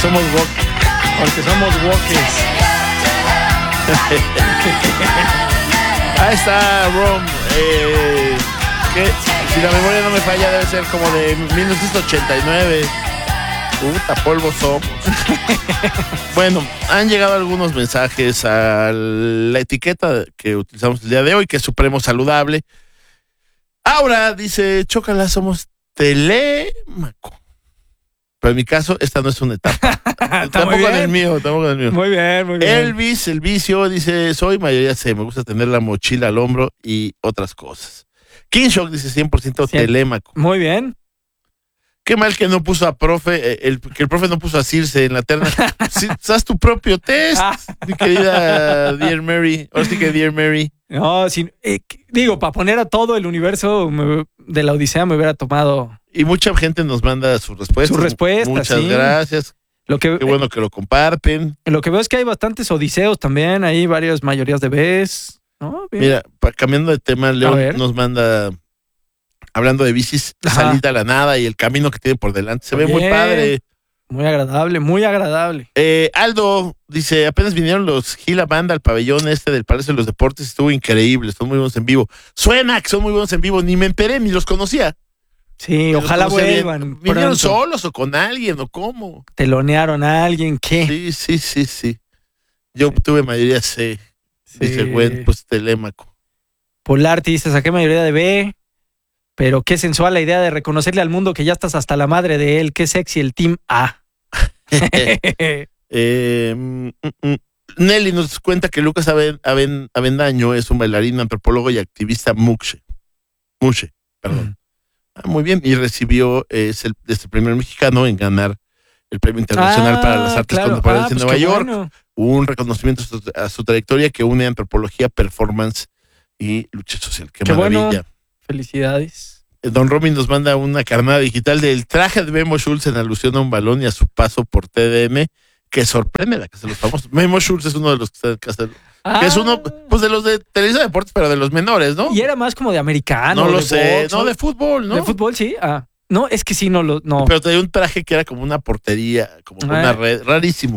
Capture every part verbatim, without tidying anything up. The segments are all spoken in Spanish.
somos woke. Porque somos wokes. Ahí está, Rom. Eh, que si la memoria no me falla, debe ser como de mil novecientos ochenta y nueve. Puta, polvo somos. Bueno, han llegado algunos mensajes a la etiqueta que utilizamos el día de hoy, que es Supremo Saludable. Aura dice, chócala, somos Telémaco. Pero en mi caso, esta no es una etapa. Tampoco en el mío, tampoco en el mío. Muy bien, muy bien. Elvis, el vicio, dice, soy mayoría C, me gusta tener la mochila al hombro y otras cosas. King Shock dice cien por ciento cien. Telémaco. Muy bien. Qué mal que no puso a profe, el, que el profe no puso a Circe en la terna. Sí, haz tu propio test, mi querida Dear Mary. Ahora sí que Dear Mary. No, sin, eh, digo, para poner a todo el universo me, de la Odisea me hubiera tomado. Y mucha gente nos manda sus respuestas. Sus respuestas, Muchas sí. gracias. Lo que, Qué bueno que lo comparten. Lo que veo es que hay bastantes odiseos también, hay varias mayorías de Bs. ¿No? Mira, pa, cambiando de tema, León nos manda, hablando de bicis, salida a la nada y el camino que tiene por delante. Se Bien. ve muy padre. Muy agradable, muy agradable. Eh, Aldo dice, apenas vinieron los Gila Banda al pabellón este del Palacio de los Deportes, estuvo increíble, son muy buenos en vivo. Suena que son muy buenos en vivo, ni me enteré, ni los conocía. Sí, ni ojalá vuelvan. ¿Vinieron solos o con alguien o cómo? ¿Telonearon a alguien? ¿Qué? Sí, sí, sí, sí. Yo tuve mayoría C. Sí. Dice, bueno, pues Telémaco. Polar te dice, saqué mayoría de B. Pero qué sensual la idea de reconocerle al mundo que ya estás hasta la madre de él. Qué sexy el Team A. eh, mm, mm, Nelly nos cuenta que Lucas Aven, Aven, Avendaño es un bailarín, antropólogo y activista Muxe. Muxe, perdón. Mm. Ah, muy bien, y recibió, eh, es el, es el primer mexicano en ganar el Premio Internacional ah, para las Artes claro. Contemporáneas ah, pues en Nueva York. Bueno. Un reconocimiento a su, a su trayectoria que une antropología, performance y lucha social. Qué, qué maravilla. Bueno. Felicidades. Don Romy nos manda una carnada digital del traje de Memo Schultz en alusión a un balón y a su paso por T D M, que sorprende la casa de los famosos. Memo Schultz es uno de los que está en casa de, ah. que es uno pues de los de Televisa Deportes, pero de los menores, ¿no? Y era más como de americano. No lo de sé, box, no, de fútbol, ¿no? De fútbol, sí. Ah. No, es que sí, no lo. No. Pero tenía un traje que era como una portería, como ah. una red, rarísimo.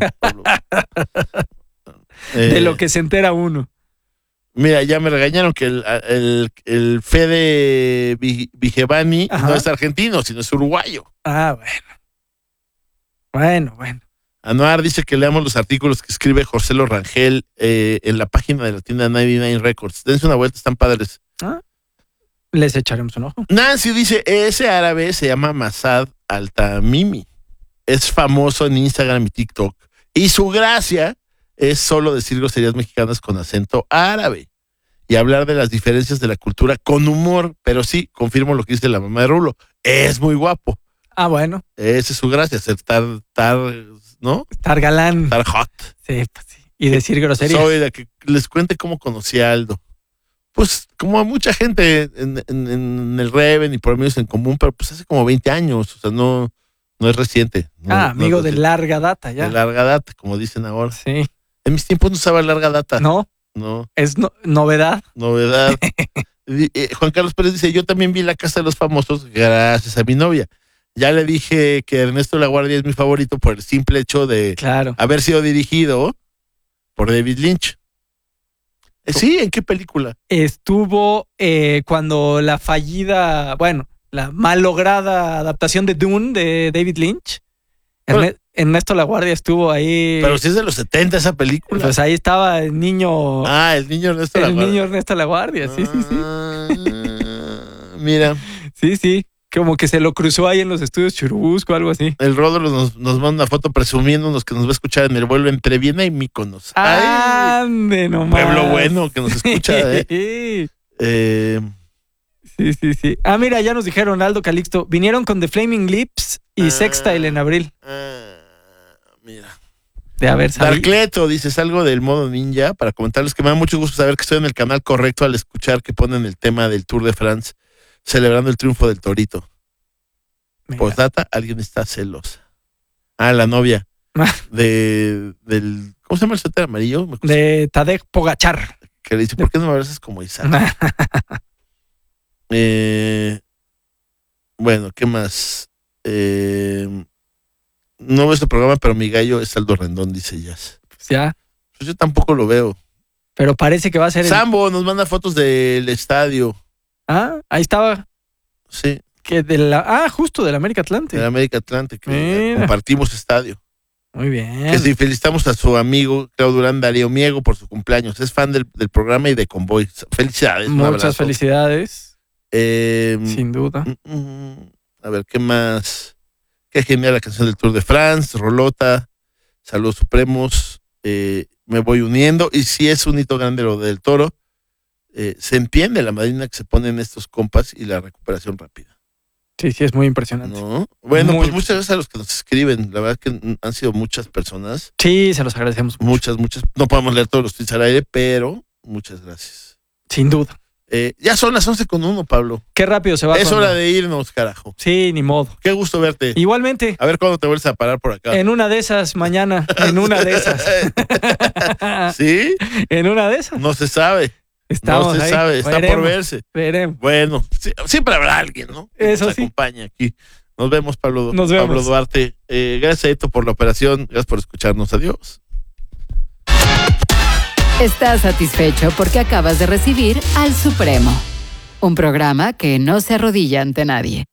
de eh, lo que se entera uno. Mira, ya me regañaron que el, el, el Fede Vigevani no es argentino, sino es uruguayo. Ah, bueno. Bueno, bueno. Anuar dice que leamos los artículos que escribe Joselo Rangel eh, en la página de la tienda noventa y nueve Records. Dense una vuelta, están padres. ¿Ah? Les echaremos un ojo. Nancy dice, ese árabe se llama Masad Altamimi. Es famoso en Instagram y TikTok. Y su gracia es solo decir groserías mexicanas con acento árabe y hablar de las diferencias de la cultura con humor, pero sí, confirmo lo que dice la mamá de Rulo, es muy guapo. Ah, bueno. Esa es su gracia, ser tar, tar, ¿no? Estar galán. Estar hot. Sí, pues sí. Y decir groserías. Soy de que les cuente cómo conocí a Aldo. Pues como a mucha gente en, en, en el Reven y por amigos en común, pero pues hace como veinte años, o sea, no, no es reciente. No, ah, amigo no de larga data, ya. De larga data, como dicen ahora. Sí. En mis tiempos no usaba larga data. No. No. Es no, novedad. Novedad. eh, Juan Carlos Pérez dice, yo también vi La Casa de los Famosos gracias a mi novia. Ya le dije que Ernesto Laguardia es mi favorito por el simple hecho de claro. haber sido dirigido por David Lynch. Eh, sí, ¿en qué película? Estuvo eh, cuando la fallida, bueno, la malograda adaptación de Dune de David Lynch. Erne- Ernesto Laguardia estuvo ahí. Pero si es de los setenta esa película. Pues ahí estaba el niño. Ah, el niño Ernesto el Laguardia. El niño Ernesto Laguardia, sí, sí, sí. Mira. Sí, sí. Como que se lo cruzó ahí en los estudios Churubusco o algo así. El Ródolo nos, nos manda una foto presumiéndonos que nos va a escuchar en el vuelo entre Viena y Míconos. ¡Ande nomás! Pueblo bueno que nos escucha, ¿eh? eh Sí, sí, sí. Ah, mira, ya nos dijeron, Aldo Calixto, vinieron con The Flaming Lips y ah, Sextile en abril. Ah, mira. De haber sabido. Darkleto dice, salgo del modo ninja para comentarles que me da mucho gusto saber que estoy en el canal correcto al escuchar que ponen el tema del Tour de France celebrando el triunfo del Torito. Postdata, alguien está celosa. Ah, la novia de del ¿cómo se llama el suéter amarillo? De Tadej Pogačar. Que le dice, ¿por qué no me abrazas como Isaac? eh, bueno, ¿qué más? Eh, no veo este programa, pero mi gallo es Aldo Rendón, dice Jazz. Pues ya. Pues yo tampoco lo veo. Pero parece que va a ser... Sambo el... nos manda fotos del estadio. Ah, ahí estaba. Sí. Que de la... Ah, justo, del América Atlante. Del América Atlante, que Mira. compartimos estadio. Muy bien. Que sí, felicitamos a su amigo Claudio Durán Darío Miego por su cumpleaños. Es fan del, del programa y de Convoy. Felicidades. Muchas felicidades. Eh, Sin duda. A ver, ¿qué más? Qué genial la canción del Tour de France, Rolota, Saludos Supremos, eh, Me Voy Uniendo. Y si es un hito grande lo del Toro, eh, se entiende la madrina que se ponen estos compas y la recuperación rápida. Sí, sí, es muy impresionante. ¿No? Bueno, Muy pues muchas gracias a los que nos escriben. La verdad que han sido muchas personas. Sí, se los agradecemos mucho. Muchas, muchas. No podemos leer todos los tweets al aire, pero muchas gracias. Sin duda. Eh, ya son las once con uno, Pablo. Qué rápido se va. Es cuando... hora de irnos, carajo. Sí, ni modo. Qué gusto verte. Igualmente. A ver cuándo te vuelves a parar por acá. En una de esas, mañana. En una de esas. ¿Sí? En una de esas. No se sabe. Estamos no se ahí. sabe, está Veremos, por verse. Veremos. Bueno, sí, siempre habrá alguien, ¿no? Que Eso nos sí. acompaña aquí. Nos vemos, Pablo, Nos vemos. Pablo Duarte. Eh, gracias a Eto por la operación. Gracias por escucharnos. Adiós. Estás satisfecho porque acabas de recibir al Supremo, un programa que no se arrodilla ante nadie.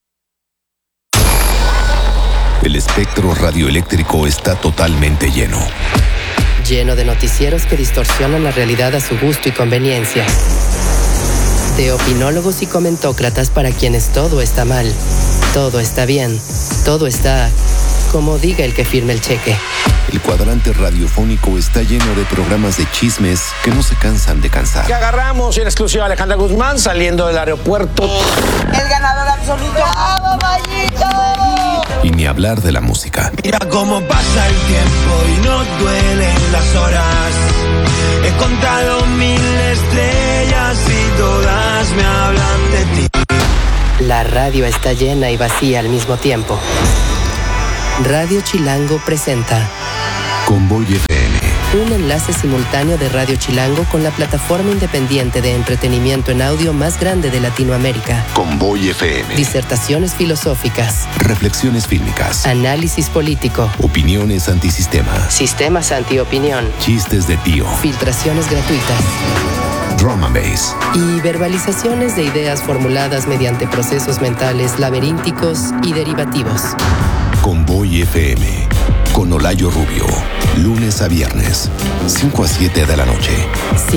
El espectro radioeléctrico está totalmente lleno. Lleno de noticieros que distorsionan la realidad a su gusto y conveniencia. De opinólogos y comentócratas para quienes todo está mal, todo está bien, todo está como diga el que firme el cheque. El cuadrante radiofónico está lleno de programas de chismes que no se cansan de cansar. Que agarramos en exclusiva a Alejandra Guzmán saliendo del aeropuerto. El ganador absoluto. ¡Bravo, Mayito! Y ni hablar de la música. Mira cómo pasa el tiempo y no duelen las horas. He contado mil estrellas y todas me hablan de ti. La radio está llena y vacía al mismo tiempo. Radio Chilango presenta Convoy F M. Un enlace simultáneo de Radio Chilango con la plataforma independiente de entretenimiento en audio más grande de Latinoamérica. Convoy F M. Disertaciones filosóficas. Reflexiones fílmicas. Análisis político. Opiniones antisistema. Sistemas antiopinión. Chistes de tío. Filtraciones gratuitas. Drum and Bass. Y verbalizaciones de ideas formuladas mediante procesos mentales laberínticos y derivativos. Convoy F M. Con Olayo Rubio. Lunes a viernes. cinco a siete de la noche.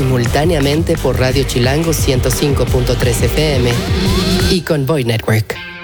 Simultáneamente por Radio Chilango ciento cinco punto tres F M y Convoy Network.